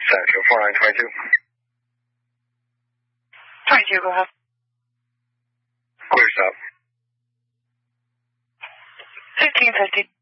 Central 4922. 22, go ahead. Clear stop. 1550.